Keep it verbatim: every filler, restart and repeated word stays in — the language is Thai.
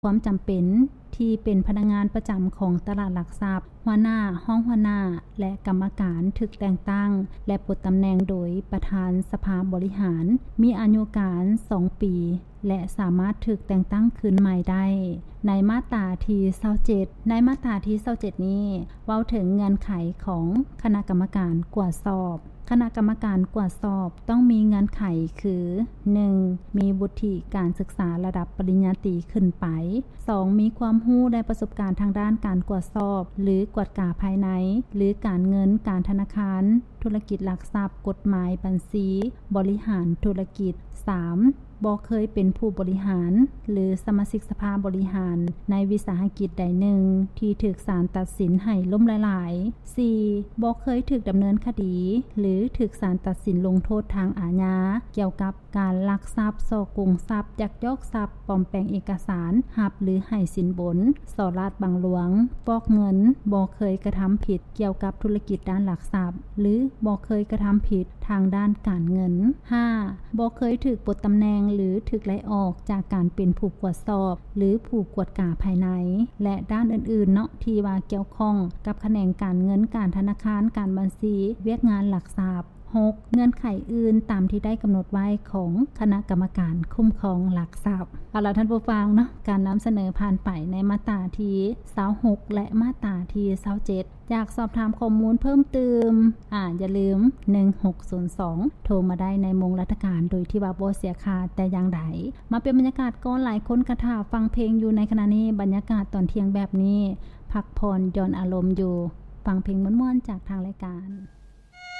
ความจำเป็นที่เป็นพนักงานประจำของตลาดหลักทรัพย์หัวหน้าห้องหัวหน้าและกรรมการถึกแต่งตั้งและปลดตำแหน่งโดยประธานสภาบริหารมีอายุการสองปีและสามารถถึกแต่งตั้งคืนใหม่ได้ในมาตราที่ยี่สิบเจ็ดในมาตราที่ยี่สิบเจ็ดนี้เว้าถึงเงื่อนไขของคณะกรรมการกวดสอบคณะกรรมการกวดสอบต้องมีเงื่อนไขคือ หนึ่ง มีวุฒิการศึกษาระดับปริญญาตรีขึ้นไป สอง มีความรู้และประสบการณ์ทางด้านการกวดสอบหรือกวดกาภายในหรือการเงินการธนาคารธุรกิจหลักทรัพย์กฎหมายบัญชีบริหารธุรกิจ สามบ่เคยเป็นผู้บริหารหรือสมาชิกสภาบริหารในวิสาหกิจใดหนึ่งที่ถูกศาลตัดสินให้ล้มละลาย สี่บ่เคยถูกดำเนินคดีหรือถูกศาลตัดสินลงโทษทางอาญาเกี่ยวกับการลักทรัพย์ส่อโกงทรัพย์ยักยอกทรัพย์ปลอมแปลงเอกสารหับหรือให้สินบนส่อราษฎร์บังหลวงฟอกเงินบ่เคยกระทำผิดเกี่ยวกับธุรกิจด้านหลักทรัพย์หรือบ่เคยกระทำผิดทางด้านการเงิน ห้าบ่เคยถูกปลดตำแหน่งหรือถูกไล่ออกจากการเป็นผู้กวดสอบหรือผู้กวดกาภายในและด้านอื่นๆเนาะที่ว่าเกี่ยวข้องกับแขนงการเงินการธนาคารการบัญชีเวียกงานหลักทรัพย์ หก เงื่อนไขอื่นตามที่ได้กำหนดไว้ของคณะกรรมการคุ้มครองหลักทรัพย์เอาล่ะท่านผู้ฟังเนาะการนำเสนอผ่านไปในมาตราที่ยี่สิบหกและมาตราที่ยี่สิบเจ็ดอยากสอบถามข้อมูลเพิ่มเติมอ่าอย่าลืมหนึ่งหกศูนย์สองโทรมาได้ในมงรัฐการโดยที่ว่าบ่เสียค่าแต่อย่างใดมาเป็นบรรยากาศก่อนหลายคนกระท่าฟังเพลงอยู่ในขณะนี้บรรยากาศตอนเที่ยงแบบนี้พักผ่อนหย่อนอารมณ์อยู่ฟังเพลงม่วนๆจากทางรายการ